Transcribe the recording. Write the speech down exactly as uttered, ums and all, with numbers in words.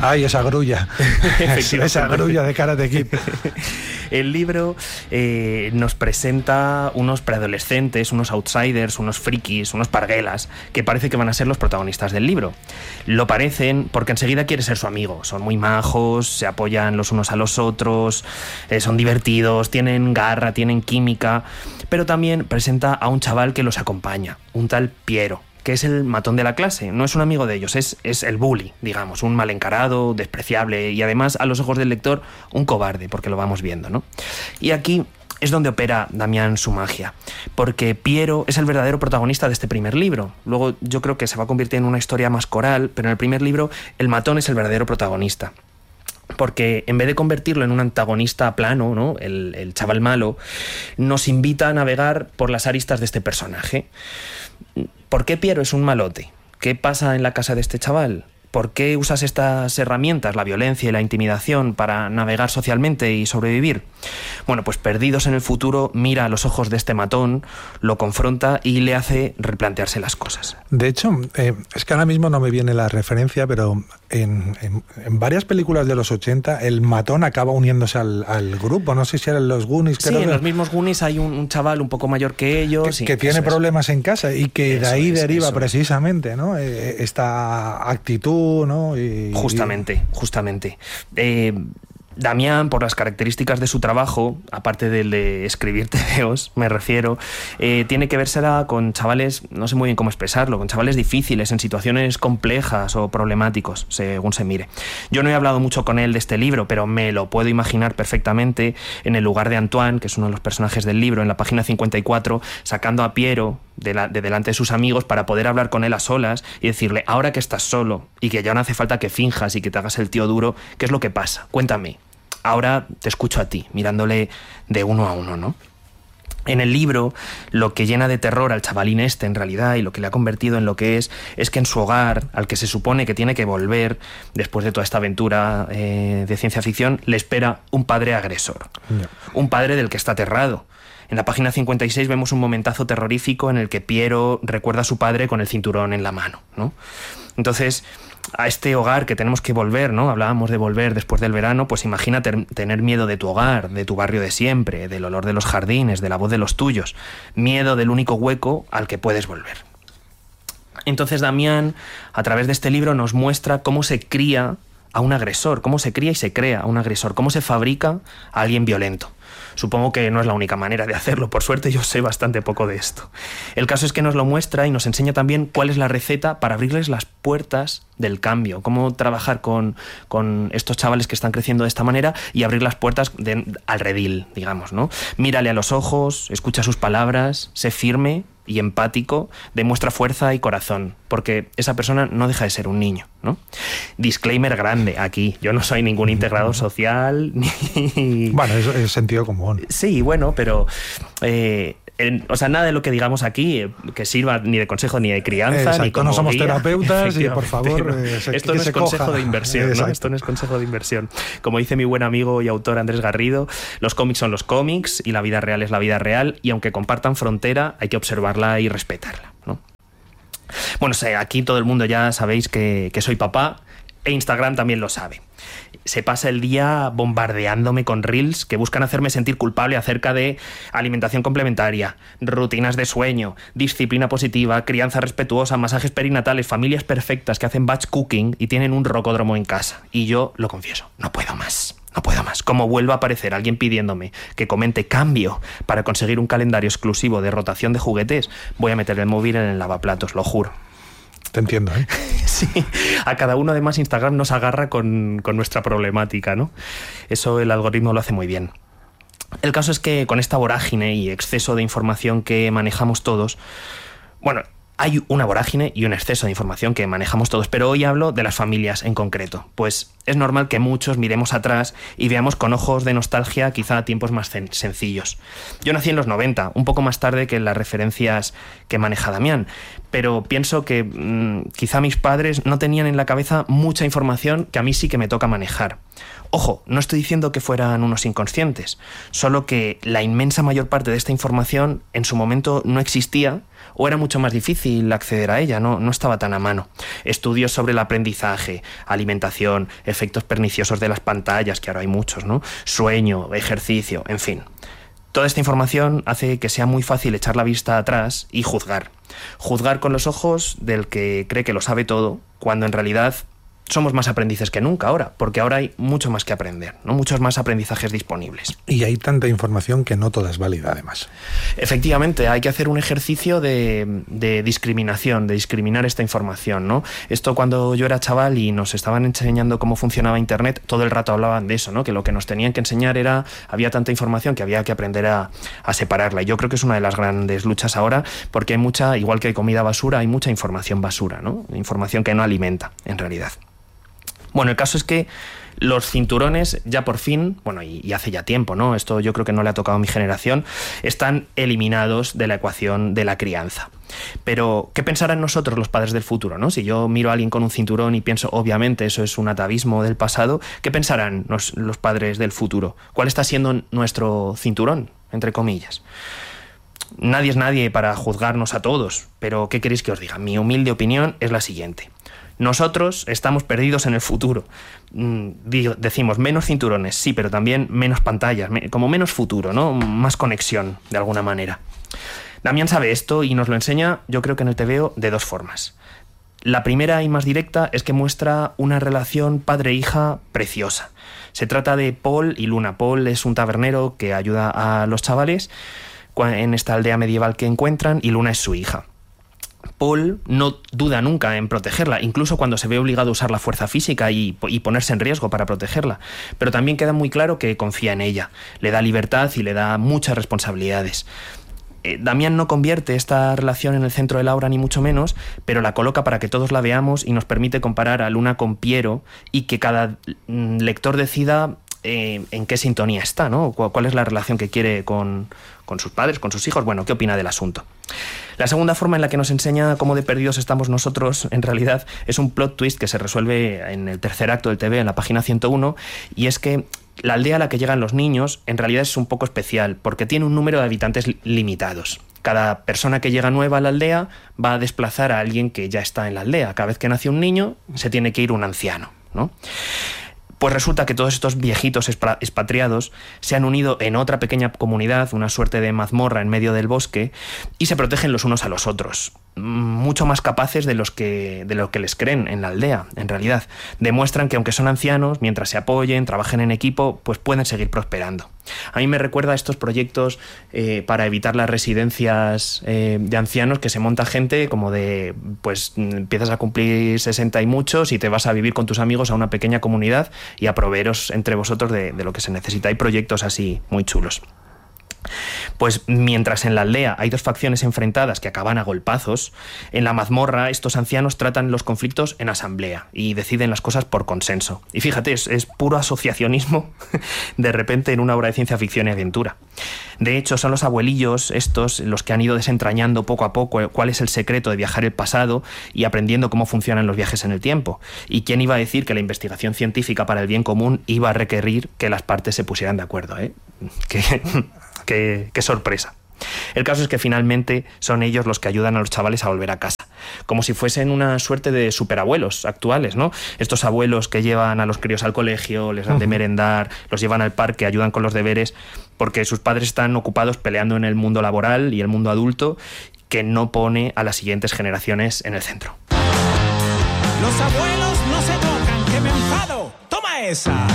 Ay, esa grulla. Esa grulla de Karate Kid. El libro eh, nos presenta unos preadolescentes, unos outsiders, unos frikis, unos parguelas, que parece que van a ser los protagonistas del libro. Lo parecen porque enseguida quiere ser su amigo. Son muy majos, se apoyan los unos a los otros, eh, son divertidos, tienen garra, tienen química, pero también presenta a un chaval que los acompaña, un tal Piero, que es el matón de la clase. No es un amigo de ellos, es, es el bully, digamos, un mal encarado, despreciable y además, a los ojos del lector, un cobarde, porque lo vamos viendo, ¿no? Y aquí es donde opera Damián su magia, porque Piero es el verdadero protagonista de este primer libro. Luego yo creo que se va a convertir en una historia más coral, pero en el primer libro el matón es el verdadero protagonista. Porque en vez de convertirlo en un antagonista plano, ¿no? el, el chaval malo, nos invita a navegar por las aristas de este personaje. ¿Por qué Piero es un malote? ¿Qué pasa en la casa de este chaval? ¿Por qué usas estas herramientas, la violencia y la intimidación, para navegar socialmente y sobrevivir? Bueno, pues perdidos en el futuro, mira a los ojos de este matón, lo confronta y le hace replantearse las cosas. De hecho, eh, es que ahora mismo no me viene la referencia, pero en, en, en varias películas de los ochenta el matón acaba uniéndose al, al grupo. No sé si eran los Goonies. Sí, en los mismos Goonies hay un, un chaval un poco mayor que ellos. Que, y que tiene problemas es. en casa y que eso de ahí es, deriva eso. precisamente, ¿no? Eh, esta actitud, ¿no? Y, justamente, justamente. Eh, Damián, por las características de su trabajo, aparte del de escribir tebeos, me refiero, eh, tiene que vérsela con chavales, no sé muy bien cómo expresarlo, con chavales difíciles, en situaciones complejas o problemáticos, según se mire. Yo no he hablado mucho con él de este libro, pero me lo puedo imaginar perfectamente en el lugar de Antoine, que es uno de los personajes del libro, en la página cincuenta y cuatro, sacando a Piero de, la, de delante de sus amigos para poder hablar con él a solas y decirle, ahora que estás solo y que ya no hace falta que finjas y que te hagas el tío duro, ¿qué es lo que pasa? Cuéntame. Ahora te escucho a ti, mirándole de uno a uno, ¿no? En el libro, lo que llena de terror al chavalín este, en realidad, y lo que le ha convertido en lo que es, es que en su hogar, al que se supone que tiene que volver, después de toda esta aventura eh, de ciencia ficción, le espera un padre agresor. No. Un padre del que está aterrado. En la página cincuenta y seis vemos un momentazo terrorífico en el que Piero recuerda a su padre con el cinturón en la mano, ¿no? Entonces, a este hogar que tenemos que volver, ¿no? Hablábamos de volver después del verano, pues imagina ter- tener miedo de tu hogar, de tu barrio de siempre, del olor de los jardines, de la voz de los tuyos, miedo del único hueco al que puedes volver. Entonces Damián, a través de este libro, nos muestra cómo se cría a un agresor, cómo se cría y se crea a un agresor, cómo se fabrica a alguien violento. Supongo que no es la única manera de hacerlo, por suerte yo sé bastante poco de esto. El caso es que nos lo muestra y nos enseña también cuál es la receta para abrirles las puertas del cambio, cómo trabajar con, con estos chavales que están creciendo de esta manera y abrir las puertas de, al redil, digamos, ¿no? Mírale a los ojos, escucha sus palabras, sé firme y empático, demuestra fuerza y corazón, porque esa persona no deja de ser un niño, ¿no? Disclaimer grande aquí, yo no soy ningún integrador social ni... Bueno, es, es sentido común. Sí, bueno, pero... Eh, en, o sea, nada de lo que digamos aquí eh, que sirva ni de consejo ni de crianza. Exacto, ni como no somos guía. terapeutas y por favor... No. Eh, se, Esto no es consejo coja. de inversión, ¿no? Esto no es consejo de inversión. Como dice mi buen amigo y autor Andrés Garrido, los cómics son los cómics y la vida real es la vida real y aunque compartan frontera hay que observarla y respetarla, ¿no? Bueno, o sea, aquí todo el mundo ya sabéis que, que soy papá e Instagram también lo sabe. Se pasa el día bombardeándome con reels que buscan hacerme sentir culpable acerca de alimentación complementaria, rutinas de sueño, disciplina positiva, crianza respetuosa, masajes perinatales, familias perfectas que hacen batch cooking y tienen un rocódromo en casa. Y yo lo confieso, no puedo más. No puedo más. Como vuelva a aparecer alguien pidiéndome que comente cambio para conseguir un calendario exclusivo de rotación de juguetes, voy a meter el móvil en el lavaplatos, lo juro. Te entiendo, ¿eh? Sí, a cada uno además Instagram nos agarra con, con nuestra problemática, ¿no? Eso el algoritmo lo hace muy bien. El caso es que con esta vorágine y exceso de información que manejamos todos, bueno, hay una vorágine y un exceso de información que manejamos todos, pero hoy hablo de las familias en concreto, pues es normal que muchos miremos atrás y veamos con ojos de nostalgia quizá tiempos más sen- sencillos. Yo nací en los noventa, un poco más tarde que las referencias que maneja Damián, pero pienso que mmm, quizá mis padres no tenían en la cabeza mucha información que a mí sí que me toca manejar. Ojo, no estoy diciendo que fueran unos inconscientes, solo que la inmensa mayor parte de esta información en su momento no existía o era mucho más difícil acceder a ella, no, no estaba tan a mano. Estudios sobre el aprendizaje, alimentación, efectos perniciosos de las pantallas, que ahora hay muchos, ¿no? Sueño, ejercicio, en fin. Toda esta información hace que sea muy fácil echar la vista atrás y juzgar. Juzgar con los ojos del que cree que lo sabe todo, cuando en realidad somos más aprendices que nunca ahora, porque ahora hay mucho más que aprender, ¿no? Muchos más aprendizajes disponibles. Y hay tanta información que no toda es válida, además. Efectivamente, hay que hacer un ejercicio de, de discriminación, de discriminar esta información, ¿no? Esto cuando yo era chaval y nos estaban enseñando cómo funcionaba Internet, todo el rato hablaban de eso, ¿no? Que lo que nos tenían que enseñar era, había tanta información que había que aprender a, a separarla. Y yo creo que es una de las grandes luchas ahora, porque hay mucha, igual que hay comida basura, hay mucha información basura, ¿no? Información que no alimenta, en realidad. Bueno, el caso es que los cinturones ya por fin, bueno, y, y hace ya tiempo, ¿no? Esto yo creo que no le ha tocado a mi generación, están eliminados de la ecuación de la crianza. Pero, ¿qué pensarán nosotros los padres del futuro, ¿no? Si yo miro a alguien con un cinturón y pienso, obviamente, eso es un atavismo del pasado, ¿qué pensarán los, los padres del futuro? ¿Cuál está siendo nuestro cinturón, entre comillas? Nadie es nadie para juzgarnos a todos, pero ¿qué queréis que os diga? Mi humilde opinión es la siguiente. Nosotros estamos perdidos en el futuro. Digo, decimos menos cinturones, sí, pero también menos pantallas, como menos futuro, ¿no? Más conexión, de alguna manera. Damián sabe esto y nos lo enseña, yo creo que en el tebeo, de dos formas. La primera y más directa es que muestra una relación padre-hija preciosa. Se trata de Paul y Luna. Paul es un tabernero que ayuda a los chavales en esta aldea medieval que encuentran, y Luna es su hija. Paul no duda nunca en protegerla, incluso cuando se ve obligado a usar la fuerza física y, y ponerse en riesgo para protegerla. Pero también queda muy claro que confía en ella, le da libertad y le da muchas responsabilidades. Eh, Damián no convierte esta relación en el centro de la obra ni mucho menos, pero la coloca para que todos la veamos y nos permite comparar a Luna con Piero y que cada mm, lector decida eh, en qué sintonía está, ¿no? ¿Cuál es la relación que quiere con, con sus padres, con sus hijos? Bueno, ¿qué opina del asunto? La segunda forma en la que nos enseña cómo de perdidos estamos nosotros, en realidad, es un plot twist que se resuelve en el tercer acto del tebeo, en la página ciento uno, y es que la aldea a la que llegan los niños en realidad es un poco especial, porque tiene un número de habitantes limitados. Cada persona que llega nueva a la aldea va a desplazar a alguien que ya está en la aldea. Cada vez que nace un niño, se tiene que ir un anciano, ¿no? Pues resulta que todos estos viejitos expatriados se han unido en otra pequeña comunidad, una suerte de mazmorra en medio del bosque, y se protegen los unos a los otros. Mucho más capaces de, los que, de lo que les creen en la aldea, en realidad. Demuestran que aunque son ancianos, mientras se apoyen, trabajen en equipo, pues pueden seguir prosperando. A mí me recuerda a estos proyectos eh, para evitar las residencias eh, de ancianos, que se monta gente como de, pues empiezas a cumplir sesenta y muchos y te vas a vivir con tus amigos a una pequeña comunidad y a proveeros entre vosotros de, de lo que se necesita. Hay proyectos así muy chulos. Pues mientras en la aldea hay dos facciones enfrentadas que acaban a golpazos, en la mazmorra estos ancianos tratan los conflictos en asamblea y deciden las cosas por consenso. Y fíjate, es, es puro asociacionismo de repente en una obra de ciencia ficción y aventura. De hecho, son los abuelillos estos los que han ido desentrañando poco a poco cuál es el secreto de viajar el pasado y aprendiendo cómo funcionan los viajes en el tiempo. ¿Y quién iba a decir que la investigación científica para el bien común iba a requerir que las partes se pusieran de acuerdo, ¿eh? Que... Qué, qué sorpresa. El caso es que finalmente son ellos los que ayudan a los chavales a volver a casa, como si fuesen una suerte de superabuelos actuales, ¿no? Estos abuelos que llevan a los críos al colegio, les dan de merendar, los llevan al parque, ayudan con los deberes, porque sus padres están ocupados peleando en el mundo laboral y el mundo adulto, que no pone a las siguientes generaciones en el centro. Los abuelos no se tocan, que me enfado. Toma esa.